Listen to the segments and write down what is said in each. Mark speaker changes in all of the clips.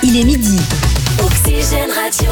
Speaker 1: il est midi.
Speaker 2: Oxygène Radio.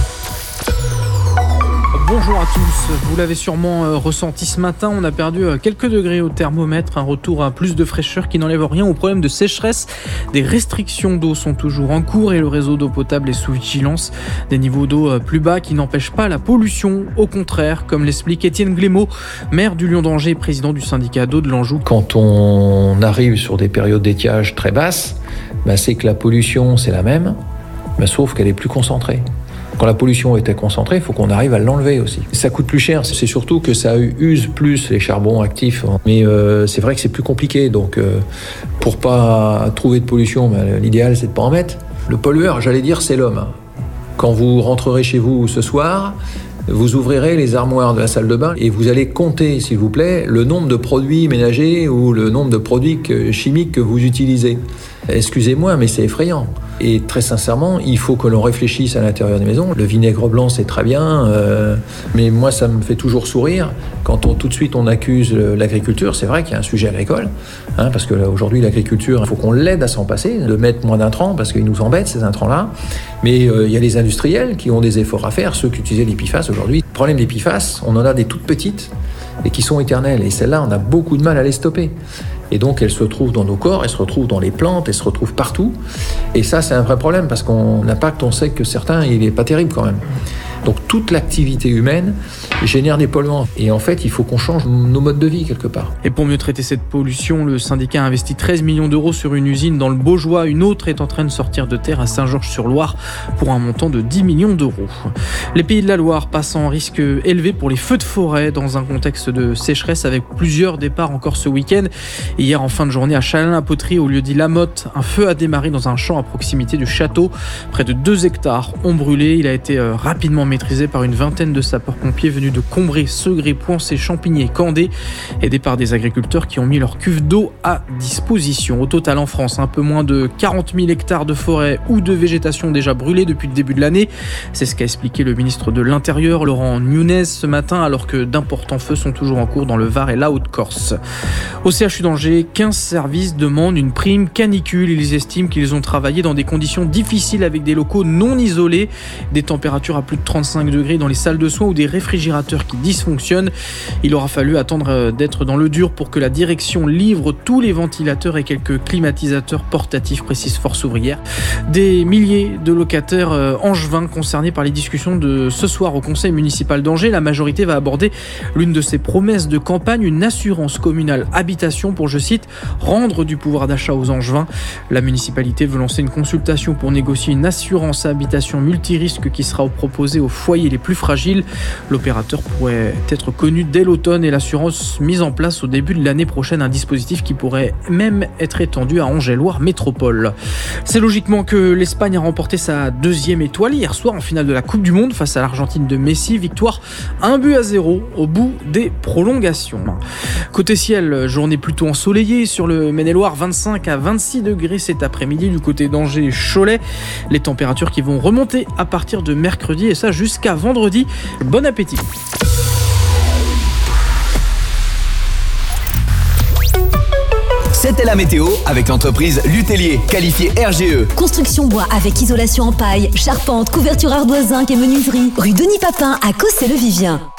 Speaker 3: Bonjour à tous, vous l'avez sûrement ressenti ce matin, on a perdu quelques degrés au thermomètre, un retour à plus de fraîcheur qui n'enlève rien au problème de sécheresse. Des restrictions d'eau sont toujours en cours et le réseau d'eau potable est sous vigilance. Des niveaux d'eau plus bas qui n'empêchent pas la pollution, au contraire, comme l'explique Étienne Glémaud, maire du Lion d'Angers et président du syndicat d'eau de l'Anjou.
Speaker 4: Quand on arrive sur des périodes d'étiage très basses, c'est que la pollution c'est la même, sauf qu'elle est plus concentrée. Quand la pollution était concentrée, il faut qu'on arrive à l'enlever aussi. Ça coûte plus cher, c'est surtout que ça use plus les charbons actifs. Mais c'est vrai que c'est plus compliqué, donc pour pas trouver de pollution, l'idéal c'est de pas en mettre. Le pollueur, j'allais dire, c'est l'homme. Quand vous rentrerez chez vous ce soir, vous ouvrirez les armoires de la salle de bain et vous allez compter, s'il vous plaît, le nombre de produits ménagers ou le nombre de produits chimiques que vous utilisez. Excusez-moi, mais c'est effrayant. Et très sincèrement, il faut que l'on réfléchisse à l'intérieur des maisons. Le vinaigre blanc, c'est très bien, mais moi, ça me fait toujours sourire quand tout de suite on accuse l'agriculture. C'est vrai qu'il y a un sujet agricole, parce que là, aujourd'hui, l'agriculture, il faut qu'on l'aide à s'en passer, de mettre moins d'intrants, parce qu'ils nous embêtent, ces intrants-là. Mais il y a les industriels qui ont des efforts à faire, ceux qui utilisaient les PFAS aujourd'hui. Le problème des PFAS, on en a des toutes petites et qui sont éternelles. Et celles-là, on a beaucoup de mal à les stopper. Et donc, elles se retrouvent dans nos corps, elles se retrouvent dans les plantes, elles se retrouvent partout. Et ça, c'est un vrai problème parce qu'on l'impact, on sait que certains, il n'est pas terrible quand même. Donc, toute l'activité humaine génère des polluants. Et en fait, il faut qu'on change nos modes de vie quelque part.
Speaker 3: Et pour mieux traiter cette pollution, le syndicat a investi 13 millions d'euros sur une usine dans le Baugeois. Une autre est en train de sortir de terre à Saint-Georges-sur-Loire pour un montant de 10 millions d'euros. Les Pays de la Loire passent en risque élevé pour les feux de forêt dans un contexte de sécheresse avec plusieurs départs encore ce week-end. Hier, en fin de journée, à Châlin-la-Poterie, au lieu-dit La Motte, un feu a démarré dans un champ à proximité du château. Près de 2 hectares ont brûlé. Il a été rapidement maîtrisé par une vingtaine de sapeurs-pompiers venus de Combray, Segré, Poincé, Champigny et Candé, aidés par des agriculteurs qui ont mis leur cuve d'eau à disposition. Au total, en France, un peu moins de 40 000 hectares de forêt ou de végétation déjà brûlés depuis le début de l'année. C'est ce qu'a expliqué le ministre de l'Intérieur, Laurent Nunez, ce matin, alors que d'importants feux sont toujours en cours dans le Var et la Haute-Corse. Au CHU d'Angers, 15 services demandent une prime canicule. Ils estiment qu'ils ont travaillé dans des conditions difficiles avec des locaux non isolés, des températures à plus de 35 degrés dans les salles de soins ou des réfrigérateurs qui dysfonctionnent. Il aura fallu attendre d'être dans le dur pour que la direction livre tous les ventilateurs et quelques climatisateurs portatifs, précise Force Ouvrière. Des milliers de locataires angevins concernés par les discussions de ce soir au conseil municipal d'Angers. La majorité va aborder l'une de ses promesses de campagne, une assurance communale habitation pour, je cite, rendre du pouvoir d'achat aux Angevins. La municipalité veut lancer une consultation pour négocier une assurance habitation multirisque qui sera proposée aux foyers les plus fragiles. L'opérateur pourrait être connu dès l'automne et l'assurance mise en place au début de l'année prochaine, un dispositif qui pourrait même être étendu à Angers-Loire Métropole. C'est logiquement que l'Espagne a remporté sa 2e étoile hier soir en finale de la Coupe du Monde face à l'Argentine de Messi. Victoire 1-0 au bout des prolongations. Côté ciel, journée plutôt ensoleillée sur le Maine-et-Loire, 25 à 26 degrés cet après-midi du côté d'Angers et Cholet. Les températures qui vont remonter à partir de mercredi et ça jusqu'à vendredi. Bon appétit.
Speaker 5: C'était la météo avec l'entreprise Lutellier, qualifiée RGE.
Speaker 1: Construction bois avec isolation en paille, charpente, couverture ardoise zinc et menuiserie. Rue Denis Papin à Cossé-le-Vivien.